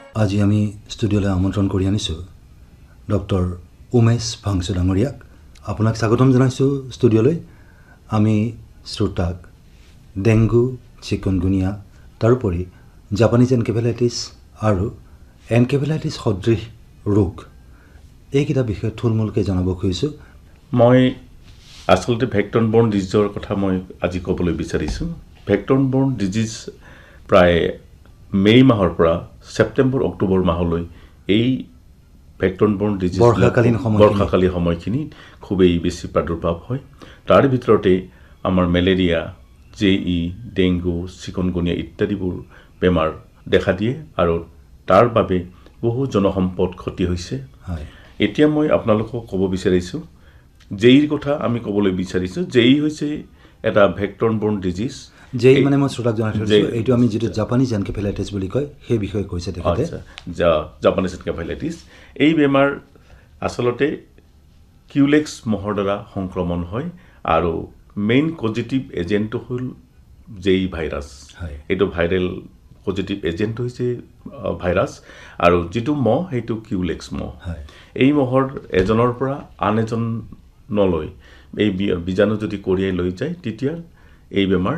আজি আমি ষ্টুডিঅ'লৈ আমন্ত্ৰণ কৰি আনিছোঁ ডক্টৰ উমেশ ভাংচু ডাঙৰীয়াক। আপোনাক স্বাগতম জনাইছোঁ ষ্টুডিঅ'লৈ। আমি শ্ৰোতাক ডেংগু, চিকুনগুনিয়া, তাৰোপৰি জাপানীজ এনকেফেলাইটিছ আৰু এনকেফেলাইটিছ সদৃশ ৰোগ এইকেইটা বিষয়ে থুলমূলকৈ জনাব খুজিছোঁ। মই আচলতে ভেক্টৰ বৰ্ণ ডিজিজৰ কথা মই আজি ক'বলৈ বিচাৰিছোঁ। ভেক্টৰ বৰ্ণ ডিজিজ প্ৰায় মে' মাহৰ পৰা ছেপ্টেম্বৰ অক্টোবৰ মাহলৈ এই ভেক্টৰ বৰ্ণ ডিজিজ বৰ্ষাকালীন সময়খিনি খুবেই বেছি প্ৰাদুৰ্ভাৱ হয়। তাৰ ভিতৰতে আমাৰ মেলেৰিয়া, JE, ডেংগু, চিকুনগুনিয়া ইত্যাদিবোৰ বেমাৰ দেখা দিয়ে আৰু তাৰ বাবে বহু জনসম্পদ ক্ষতি হৈছে। এতিয়া মই আপোনালোকক ক'ব বিচাৰিছোঁ JEৰ কথা আমি ক'বলৈ বিচাৰিছোঁ। JE হৈছে এটা ভেক্টৰ বৰ্ণ ডিজিজ। JE মানে মই শ্ৰোতাক জনাই থৈছোঁ, এইটো আমি যিটো জাপানীজ এনকেফেলাইটিছ বুলি কয় সেই বিষয়ে কৈছে তেখেতে। জাপানীজ এনকেফেলাইটিছ এই বেমাৰ আচলতে কিউলেক্স মহৰ দ্বাৰা সংক্ৰমণ হয় আৰু মেইন পজিটিভ এজেণ্টটো হ'ল JE ভাইৰাছ। এইটো ভাইৰেল পজিটিভ এজেণ্ট হৈছে ভাইৰাছ আৰু যিটো মহ সেইটো কিউলেক্স মহ। এই মহৰ এজনৰ পৰা আন এজনলৈ এই বীজাণু যদি কঢ়িয়াই লৈ যায় তেতিয়া এই বেমাৰ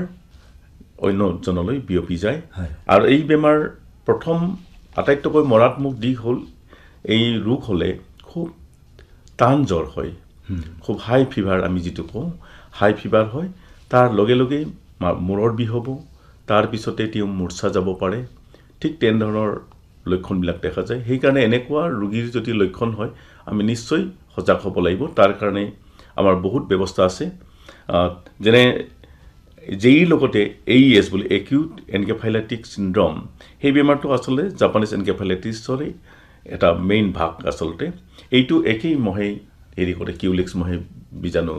অন্যজনলৈ বিয়পি যায়। আৰু এই বেমাৰ প্ৰথম আটাইতকৈ মাৰাত্মক দিশ হ'ল এই ৰোগ হ'লে খুব টান জ্বৰ হয়, খুব হাই ফিভাৰ আমি যিটো কওঁ, হাই ফিভাৰ হয়। তাৰ লগে লগেই মূৰৰ বিষ হ'ব, তাৰপিছতে তেওঁ মূৰ্ছা যাব পাৰে। ঠিক তেনেধৰণৰ লক্ষণবিলাক দেখা যায়। সেইকাৰণে এনেকুৱা ৰোগীৰ যদি লক্ষণ হয় আমি নিশ্চয় সজাগ হ'ব লাগিব। তাৰ কাৰণে আমাৰ বহুত ব্যৱস্থা আছে। যেনে JEৰ লগতে AES বুলি একিউট এনকেফেলাইটিক চিণ্ড্ৰম, সেই বেমাৰটো আচলতে জাপানীজ এনকেফেলাইটিছৰে এটা মেইন ভাগ। আচলতে এইটো একেই মহে হেৰি কৰে, কিউলেক্স মহে বীজাণু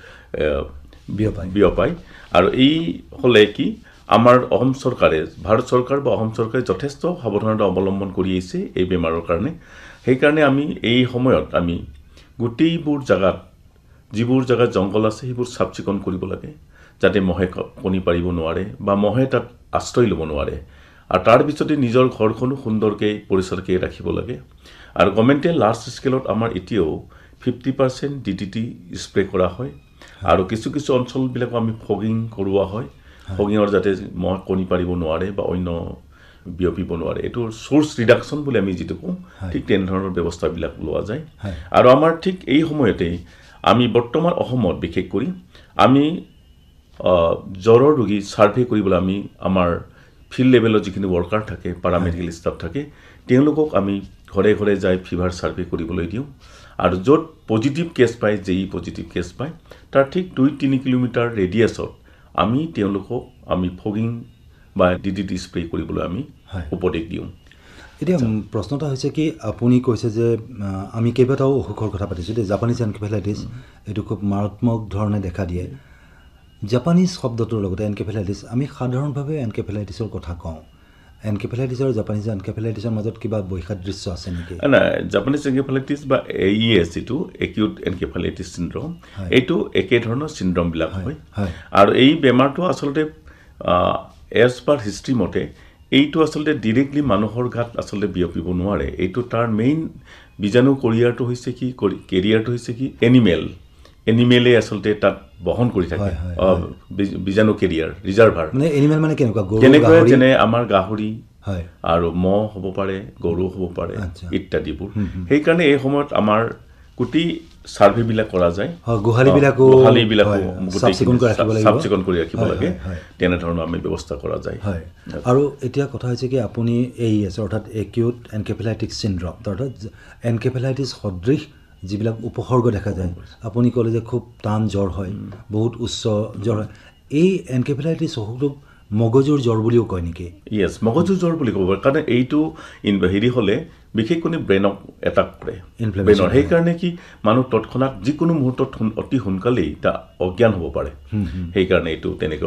বিয়পায়। আৰু এই হ'লে কি আমাৰ অসম চৰকাৰে, ভাৰত চৰকাৰ বা অসম চৰকাৰে যথেষ্ট সাৱধানতা অৱলম্বন কৰি আহিছে এই বেমাৰৰ কাৰণে। সেইকাৰণে আমি এই সময়ত আমি গোটেইবোৰ জেগাত, যিবোৰ জেগাত জংঘল আছে সেইবোৰ চাফ চিকুণ কৰিব লাগে, যাতে মহে কণী পাৰিব নোৱাৰে বা মহে তাত আশ্ৰয় ল'ব নোৱাৰে। আৰু তাৰপিছতে নিজৰ ঘৰখনো সুন্দৰকৈ পৰিষ্কাৰকৈ ৰাখিব লাগে। আৰু গভৰ্ণমেণ্টে লাৰ্জ স্কেলত আমাৰ এতিয়াও 50% DDT স্প্ৰে কৰা হয় আৰু কিছু কিছু অঞ্চলবিলাকো আমি ফগিং কৰোৱা হয়, ফগিঙৰ যাতে মহ কণী পাৰিব নোৱাৰে বা অন্য বিয়পিব নোৱাৰে। এইটো চ'ৰ্চ ৰিডাকশ্যন বুলি আমি যিটো কওঁ, ঠিক তেনেধৰণৰ ব্যৱস্থাবিলাক লোৱা যায়। আৰু আমাৰ ঠিক এই সময়তেই আমি বৰ্তমান অসমত বিশেষ কৰি আমি জ্বৰৰ ৰোগী ছাৰ্ভে কৰিবলৈ আমি আমাৰ ফিল্ড লেভেলত যিখিনি ৱৰ্কাৰ থাকে, পাৰামেডিকেল ষ্টাফ থাকে, তেওঁলোকক আমি ঘৰে ঘৰে যাই ফিভাৰ ছাৰ্ভে কৰিবলৈ দিওঁ। আৰু য'ত পজিটিভ কেছ পায়, JE পজিটিভ কেছ পায়, তাৰ ঠিক 2-3 কিলোমিটাৰ ৰেডিয়াছত আমি তেওঁলোকক আমি ফগিং বা DDT স্প্ৰে কৰিবলৈ আমি উপদেশ দিওঁ। এতিয়া প্ৰশ্ন এটা হৈছে কি, আপুনি কৈছে যে আমি কেইবাটাও অসুখৰ কথা পাতিছোঁ দেই। জাপানীজ এনকেফেলাইটিছ এইটো খুব মাৰাত্মক ধৰণে দেখা দিয়ে। জাপানীজ শব্দটোৰ লগতে এনকেফেলাইটিছ, আমি সাধাৰণভাৱে এনকেফেলাইটিছৰ কথা কওঁ। এনকেফেলাইটিছ আৰু জাপানীজ এনকেফেলাইটিছৰ মাজত কিবা বৈসাদৃশ্য আছে নেকি? নাই, জাপানীজ এনকেফেলাইটিছ বা AES যিটো একিউট এনকেফেলাইটিছ চিণ্ড্ৰম, এইটো একেধৰণৰ চিণ্ড্ৰমবিলাক হয়। আৰু এই বেমাৰটো আচলতে এজ পাৰ হিষ্ট্ৰী মতে এইটো আচলতে ডিৰেক্টলি মানুহৰ গাত আচলতে বিয়পিব নোৱাৰে। এইটো তাৰ মেইন বীজাণু কেৰিয়াৰটো হৈছে কি এনিমেলে আচলতে তাত বহন কৰি থাকে বীজাণু কেৰিয়াৰ ৰিজাৰ্ভাৰ। মানে এনিমেল মানে কেনেকৈ, যেনে আমাৰ গাহৰি আৰু মহ হ'ব পাৰে, গৰু হ'ব পাৰে ইত্যাদিবোৰ। সেইকাৰণে এই সময়ত আমাৰ গোটেই ছাৰ্ভেবিলাক কৰা যায়, গোহালিবিলাকো চাফ চিকুণ কৰি ৰাখিব লাগে, তেনেধৰণৰ আমি ব্যৱস্থা কৰা যায়। আৰু এতিয়া কথা হৈছে কি, আপুনি AES অৰ্থাৎ একিউট এনকেফেলাইটিক চিণ্ড্ৰম, অৰ্থাৎ এনকেফেলাইটিছ সদৃশ যিবিলাক উপসৰ্গ দেখা যায়, আপুনি ক'লে যে খুব টান জ্বৰ হয়, বহুত উচ্চ জ্বৰ হয়, এই এনকেফেলাইটিছ অসুখটোক মগজুৰ জ্বৰ বুলিও কয় নেকি? ইয়েছ, মগজুৰ জ্বৰ বুলি ক'ব পাৰে। কাৰণ এইটো হেৰি হ'লে বিশেষকৈ ব্ৰেইনক এটাক কৰে, ব্ৰেইনৰ। সেইকাৰণে কি মানুহ তৎক্ষণাত যিকোনো মুহূৰ্তত অতি সোনকালেই অজ্ঞান হ'ব পাৰে। সেইকাৰণে এইটো তেনেকুৱা